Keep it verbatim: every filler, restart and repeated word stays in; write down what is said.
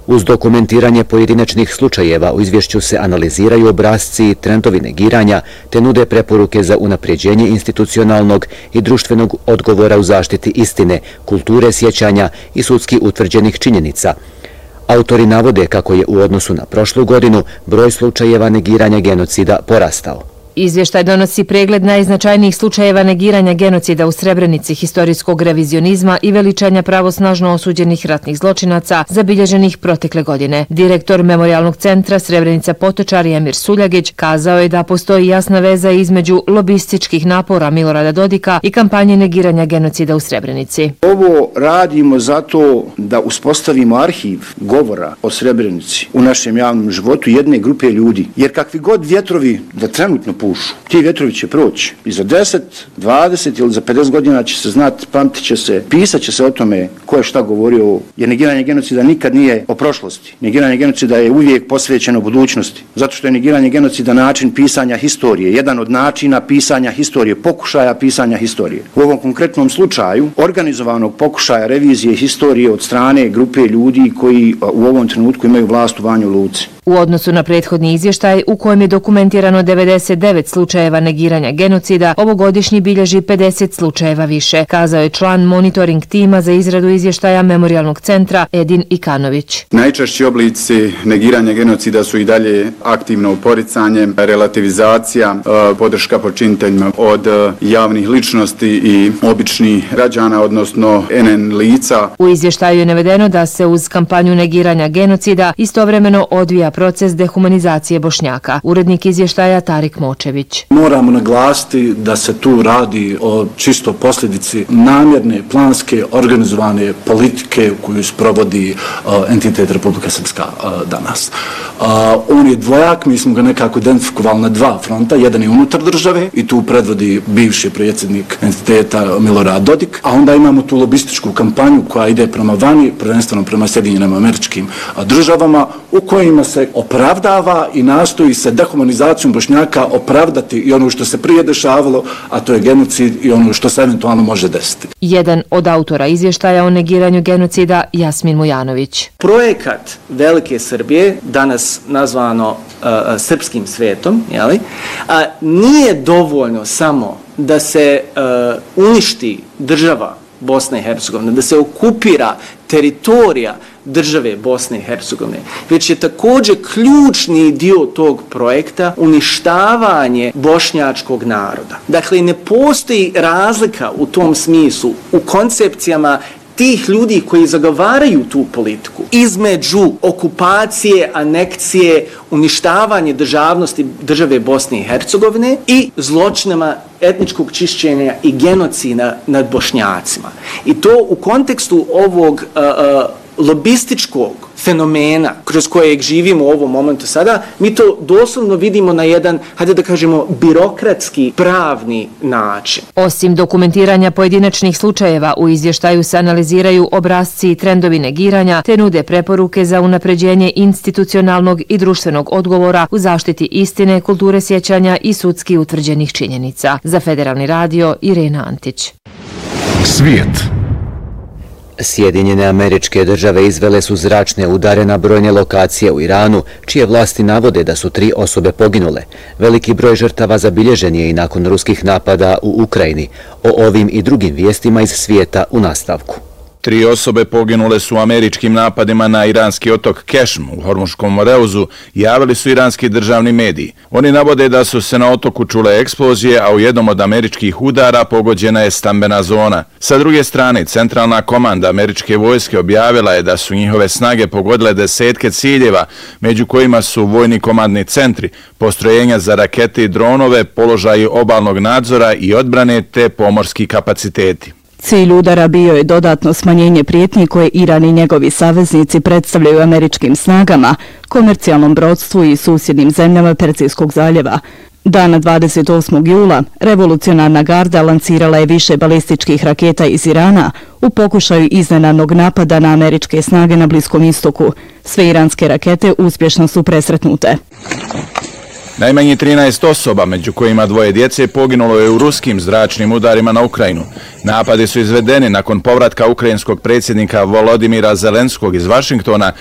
Uz dokumentiranje pojedinačnih slučajeva u izvješću se analiziraju obrasci i trendovi negiranja te nude preporuke za unapređenje institucionalnog i društvenog odgovora u zaštiti istine, kulture sjećanja i sudski utvrđenih činjenica. Autori navode kako je u odnosu na prošlu godinu broj slučajeva negiranja genocida porastao. Izvještaj donosi pregled najznačajnijih slučajeva negiranja genocida u Srebrenici, historijskog revizionizma i veličanja pravosnažno osuđenih ratnih zločinaca zabilježenih protekle godine. Direktor Memorijalnog centra Srebrenica Potočar Emir Suljagić kazao je da postoji jasna veza između lobističkih napora Milorada Dodika i kampanje negiranja genocida u Srebrenici. Ovo radimo zato da uspostavimo arhiv govora o Srebrenici u našem javnom životu jedne grupe ljudi, jer kakvi god vjetrovi da trenutno pušu, ti vjetrovi će proći i za deset, dvadeset ili za pedeset godina će se znati, pamtit će se, pisat će se o tome ko je šta govorio, jer negiranje genocida nikad nije o prošlosti. Negiranje genocida je uvijek posvećeno budućnosti, zato što je negiranje genocida način pisanja historije, jedan od načina pisanja historije, pokušaja pisanja historije. U ovom konkretnom slučaju organizovanog pokušaja revizije historije od strane grupe ljudi koji u ovom trenutku imaju vlast u Banja Luci. U odnosu na prethodni izvještaj u kojem je dokumentirano devedeset devet slučajeva negiranja genocida, ovogodišnji bilježi pedeset slučajeva više, kazao je član monitoring tima za izradu izvještaja Memorijalnog centra Edin Ikanović. Najčešći oblici negiranja genocida su i dalje aktivno poricanje, relativizacija, podrška počiniteljima od javnih ličnosti i običnih građana, odnosno en en lica. U izvještaju je navedeno da se uz kampanju negiranja genocida istovremeno odvija proces dehumanizacije Bošnjaka. Urednik izvještaja Tarik Močević. Moramo naglasiti da se tu radi o čisto posljedici namjerne, planske, organizovane politike koju sprovodi uh, entitet Republika Srpska uh, danas. Uh, on je dvojak, mi smo ga nekako identifikovali na dva fronta, jedan je unutar države i tu predvodi bivši predsjednik entiteta Milorad Dodik, a onda imamo tu lobističku kampanju koja ide prema vani, prvenstveno prema Sjedinjenim Američkim državama, u kojima se opravdava i nastoji se dehumanizacijom Bošnjaka opravdati i ono što se prije dešavalo, a to je genocid i ono što se eventualno može desiti. Jedan od autora izvještaja o negiranju genocida, Jasmin Mujanović. Projekat Velike Srbije, danas nazvano uh, srpskim svetom, jeli, a, nije dovoljno samo da se uh, uništi država Bosne i Hercegovine, da se okupira teritorija države Bosne i Hercegovine, već je također ključni dio tog projekta uništavanje bošnjačkog naroda. Dakle, ne postoji razlika u tom smislu u koncepcijama tih ljudi koji zagovaraju tu politiku između okupacije, anekcije, uništavanje državnosti države Bosne i Hercegovine i zločinama etničkog čišćenja i genocida nad Bošnjacima. I to u kontekstu ovog uh, uh, lobističkog fenomena kroz kojeg živimo u ovom momentu sada, mi to doslovno vidimo na jedan, hajde da kažemo, birokratski, pravni način. Osim dokumentiranja pojedinačnih slučajeva, u izvještaju se analiziraju obrasci i trendovi negiranja, te nude preporuke za unapređenje institucionalnog i društvenog odgovora u zaštiti istine, kulture sjećanja i sudski utvrđenih činjenica. Za Federalni radio, Irena Antić. Svijet. Sjedinjene Američke Države izvele su zračne udare na brojne lokacije u Iranu, čije vlasti navode da su tri osobe poginule. Veliki broj žrtava zabilježen je i nakon ruskih napada u Ukrajini. O ovim i drugim vijestima iz svijeta u nastavku. Tri osobe poginule su u američkim napadima na iranski otok Kešm u Hormuškom moreuzu, javili su iranski državni mediji. Oni navode da su se na otoku čule eksplozije, a u jednom od američkih udara pogođena je stambena zona. Sa druge strane, centralna komanda američke vojske objavila je da su njihove snage pogodile desetke ciljeva, među kojima su vojni komandni centri, postrojenja za rakete i dronove, položaji obalnog nadzora i odbrane te pomorski kapaciteti. Cilj udara bio je dodatno smanjenje prijetnji koje Iran i njegovi saveznici predstavljaju američkim snagama, komercijalnom brodstvu i susjednim zemljama Perzijskog zaljeva. Dana dvadeset osmog jula revolucionarna garda lancirala je više balističkih raketa iz Irana u pokušaju iznenadnog napada na američke snage na Bliskom istoku. Sve iranske rakete uspješno su presretnute. Najmanje trinaest osoba, među kojima dvoje djece, poginulo je u ruskim zračnim udarima na Ukrajinu. Napadi su izvedeni nakon povratka ukrajinskog predsjednika Volodimira Zelenskog iz Vašingtona